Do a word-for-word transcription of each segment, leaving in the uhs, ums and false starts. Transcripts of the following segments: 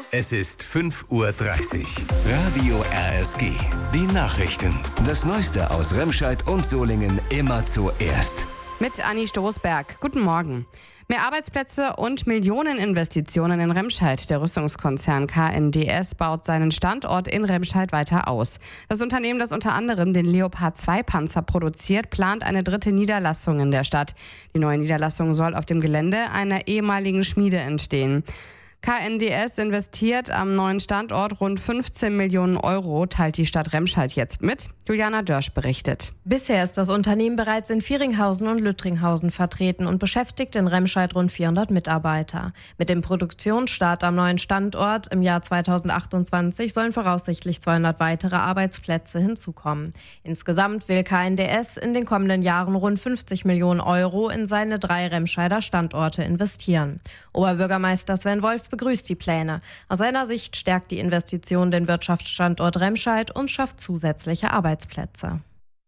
Es ist fünf Uhr dreißig. Radio R S G. Die Nachrichten. Das Neueste aus Remscheid und Solingen immer zuerst. Mit Anni Stoßberg. Guten Morgen. Mehr Arbeitsplätze und Millioneninvestitionen in Remscheid. Der Rüstungskonzern K N D S baut seinen Standort in Remscheid weiter aus. Das Unternehmen, das unter anderem den Leopard zwei Panzer produziert, plant eine dritte Niederlassung in der Stadt. Die neue Niederlassung soll auf dem Gelände einer ehemaligen Schmiede entstehen. K N D S investiert am neuen Standort rund fünfzehn Millionen Euro, teilt die Stadt Remscheid jetzt mit. Juliana Dörsch berichtet. Bisher ist das Unternehmen bereits in Vieringhausen und Lüttringhausen vertreten und beschäftigt in Remscheid rund vierhundert Mitarbeiter. Mit dem Produktionsstart am neuen Standort im Jahr zweitausendachtundzwanzig sollen voraussichtlich zweihundert weitere Arbeitsplätze hinzukommen. Insgesamt will K N D S in den kommenden Jahren rund fünfzig Millionen Euro in seine drei Remscheider Standorte investieren. Oberbürgermeister Sven Wolf begrüßt die Pläne. Aus seiner Sicht stärkt die Investition den Wirtschaftsstandort Remscheid und schafft zusätzliche Arbeitsplätze.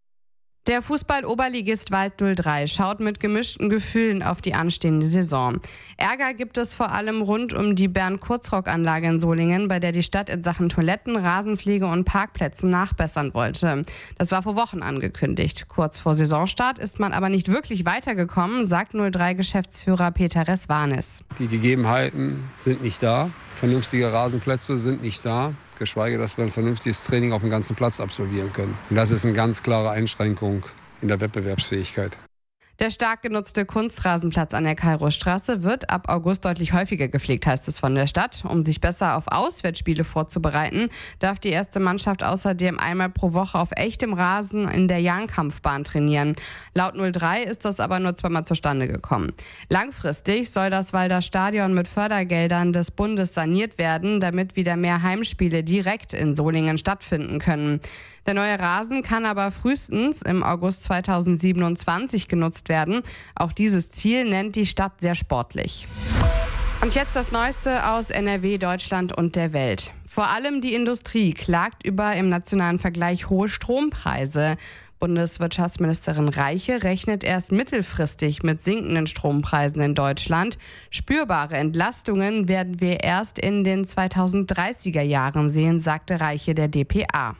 Der Fußball-Oberligist Wald null drei schaut mit gemischten Gefühlen auf die anstehende Saison. Ärger gibt es vor allem rund um die Bernd-Kurzrock-Anlage in Solingen, bei der die Stadt in Sachen Toiletten, Rasenpflege und Parkplätzen nachbessern wollte. Das war vor Wochen angekündigt. Kurz vor Saisonstart ist man aber nicht wirklich weitergekommen, sagt null drei-Geschäftsführer Peter Resvanis. Die Gegebenheiten sind nicht da. Vernünftige Rasenplätze sind nicht da. Geschweige, dass wir ein vernünftiges Training auf dem ganzen Platz absolvieren können. Und das ist eine ganz klare Einschränkung in der Wettbewerbsfähigkeit. Der stark genutzte Kunstrasenplatz an der Kairos-Straße wird ab August deutlich häufiger gepflegt, heißt es von der Stadt. Um sich besser auf Auswärtsspiele vorzubereiten, darf die erste Mannschaft außerdem einmal pro Woche auf echtem Rasen in der Jahnkampfbahn trainieren. Laut null drei ist das aber nur zweimal zustande gekommen. Langfristig soll das Walder Stadion mit Fördergeldern des Bundes saniert werden, damit wieder mehr Heimspiele direkt in Solingen stattfinden können. Der neue Rasen kann aber frühestens im August zweitausendsiebenundzwanzig genutzt werden. Auch dieses Ziel nennt die Stadt sehr sportlich. Und jetzt das Neueste aus N R W, Deutschland und der Welt. Vor allem die Industrie klagt über im nationalen Vergleich hohe Strompreise. Bundeswirtschaftsministerin Reiche rechnet erst mittelfristig mit sinkenden Strompreisen in Deutschland. Spürbare Entlastungen werden wir erst in den zweitausenddreißiger Jahren sehen, sagte Reiche der D P A.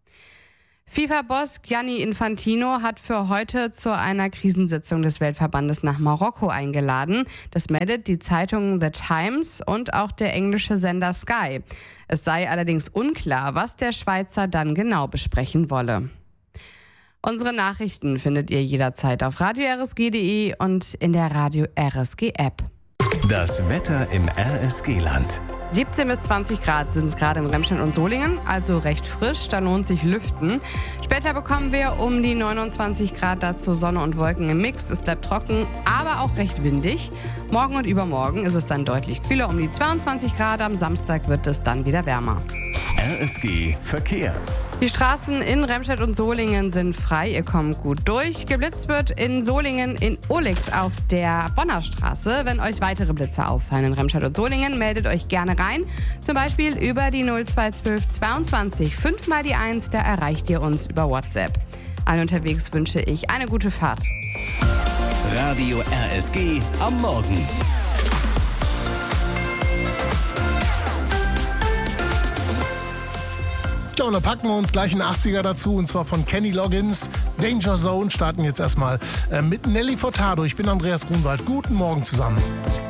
FIFA-Boss Gianni Infantino hat für heute zu einer Krisensitzung des Weltverbandes nach Marokko eingeladen. Das meldet die Zeitung The Times und auch der englische Sender Sky. Es sei allerdings unklar, was der Schweizer dann genau besprechen wolle. Unsere Nachrichten findet ihr jederzeit auf radio r s g punkt d e und in der Radio R S G App. Das Wetter im R S G-Land. siebzehn bis zwanzig Grad sind es gerade in Remscheid und Solingen, also recht frisch, da lohnt sich Lüften. Später bekommen wir um die neunundzwanzig Grad, dazu Sonne und Wolken im Mix. Es bleibt trocken, aber auch recht windig. Morgen und übermorgen ist es dann deutlich kühler, um die zweiundzwanzig Grad. Am Samstag wird es dann wieder wärmer. R S G Verkehr. Die Straßen in Remscheid und Solingen sind frei, ihr kommt gut durch. Geblitzt wird in Solingen in Olix auf der Bonner Straße. Wenn euch weitere Blitze auffallen in Remscheid und Solingen, meldet euch gerne rein. Zum Beispiel über die null zwei zwölf zweiundzwanzig fünf mal die eins, da erreicht ihr uns über WhatsApp. Allen unterwegs wünsche ich eine gute Fahrt. Radio R S G am Morgen. Ja, und dann packen wir uns gleich einen achtziger dazu, und zwar von Kenny Loggins. Danger Zone starten jetzt erstmal äh, mit Nelly Furtado. Ich bin Andreas Grunwald. Guten Morgen zusammen.